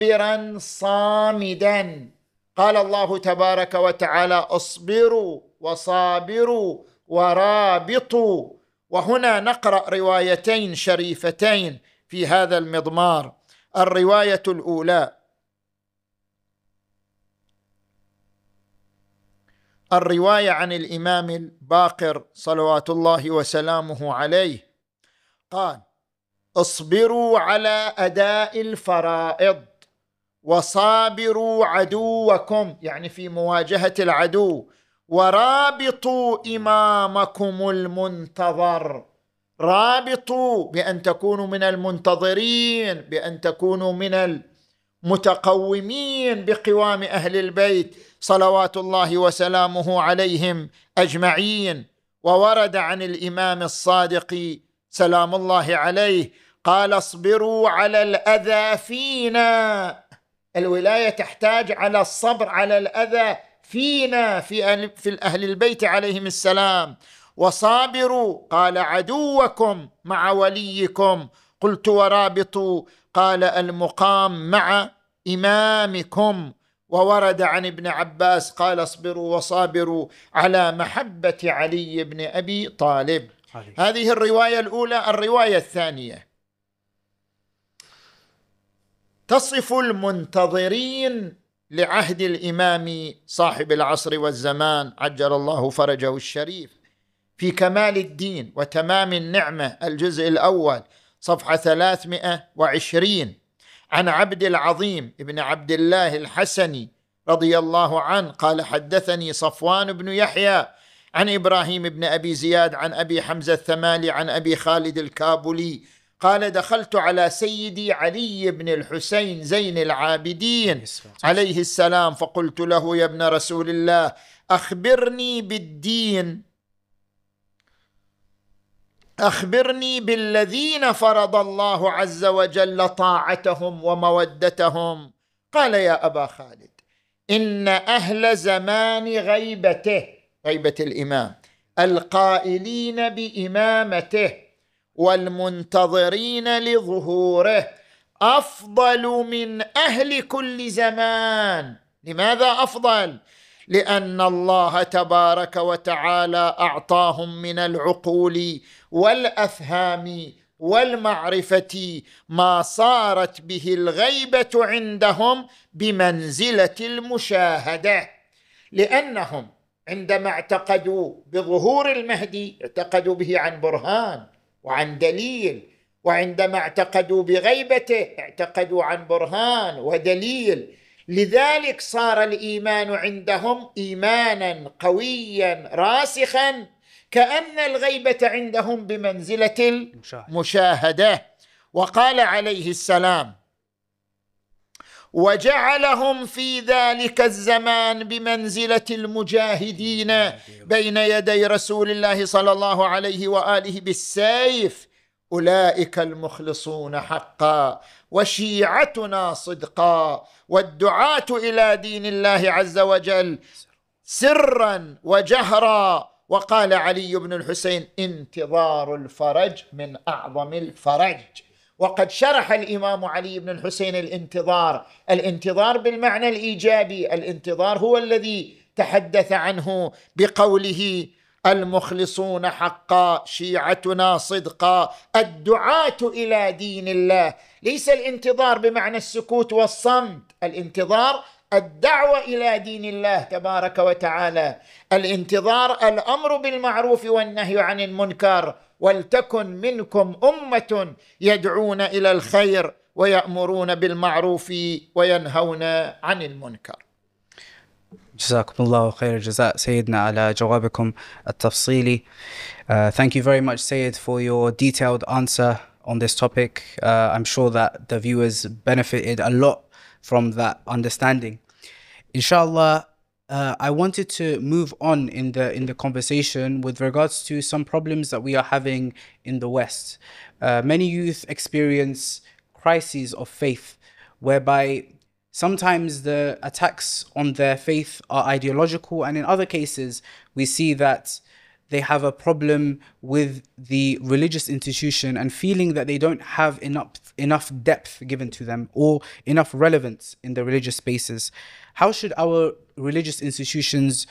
صابرا صامدا. قال الله تبارك وتعالى: اصبروا وصابروا ورابطوا. وهنا نقرأ روايتين شريفتين في هذا المضمار. الرواية الأولى، الرواية عن الإمام الباقر صلوات الله وسلامه عليه، قال: اصبروا على أداء الفرائض وصابروا عدوكم، يعني في مواجهة العدو، ورابطوا إمامكم المنتظر. رابطوا بأن تكونوا من المنتظرين، بأن تكونوا من المتقومين بقوام أهل البيت صلوات الله وسلامه عليهم أجمعين. وورد عن الإمام الصادق سلام الله عليه قال: اصبروا على الأذى فينا. الولاية تحتاج على الصبر على الأذى فينا، في أهل البيت عليهم السلام. وصابروا قال: عدوكم مع وليكم. قلت: ورابطوا قال: المقام مع إمامكم. وورد عن ابن عباس قال: اصبروا وصابروا على محبة علي بن أبي طالب. هذه الرواية الأولى. الرواية الثانية تصف المنتظرين لعهد الإمام صاحب العصر والزمان عجل الله فرجه الشريف في كمال الدين وتمام النعمة الجزء الأول صفحة 320، عن عبد العظيم ابن عبد الله الحسني رضي الله عنه قال: حدثني صفوان بن يحيى عن إبراهيم بن أبي زياد عن أبي حمزة الثمالي عن أبي خالد الكابلي قال: دخلت على سيدي علي بن الحسين زين العابدين عليه السلام فقلت له: يا ابن رسول الله، أخبرني بالدين، أخبرني بالذين فرض الله عز وجل طاعتهم ومودتهم. قال: يا أبا خالد، إن أهل زمان غيبته، غيبة الإمام، القائلين بإمامته والمنتظرين لظهوره أفضل من أهل كل زمان. لماذا أفضل؟ لأن الله تبارك وتعالى أعطاهم من العقول والأفهام والمعرفة ما صارت به الغيبة عندهم بمنزلة المشاهدة، لأنهم عندما اعتقدوا بظهور المهدي اعتقدوا به عن برهان وعن دليل، وعندما اعتقدوا بغيبته اعتقدوا عن برهان ودليل. لذلك صار الإيمان عندهم إيمانا قويا راسخا، كأن الغيبة عندهم بمنزلة المشاهدة. وقال عليه السلام: وجعلهم في ذلك الزمان بمنزلة المجاهدين بين يدي رسول الله صلى الله عليه وآله بالسيف، أولئك المخلصون حقا وشيعتنا صدقا والدعاة إلى دين الله عز وجل سرا وجهرا. وقال علي بن الحسين: انتظار الفرج من أعظم الفرج. وقد شرح الإمام علي بن الحسين الانتظار بالمعنى الإيجابي. الانتظار هو الذي تحدث عنه بقوله: المخلصون حقا شيعتنا صدقا الدعاة إلى دين الله. ليس الانتظار بمعنى السكوت والصمت، الانتظار الدعوة إلى دين الله تبارك وتعالى. الانتظار الأمر بالمعروف والنهي عن المنكر، ولتكن منكم أمة يدعون إلى الخير ويأمرون بالمعروف وينهون عن المنكر. جزاكم الله خير الجزاء سيدنا على جوابكم التفصيلي. Thank you very much, Sayyid, for your detailed answer on this topic. I'm sure that the viewers benefited a lot from that understanding. Inshallah, I wanted to move on in the conversation with regards to some problems that we are having in the West. Many youth experience crises of faith, whereby sometimes the attacks on their faith are ideological, and in other cases we see that they have a problem with the religious institution and feeling that they don't have enough depth given to them or enough relevance in the religious spaces. How should our religious institutions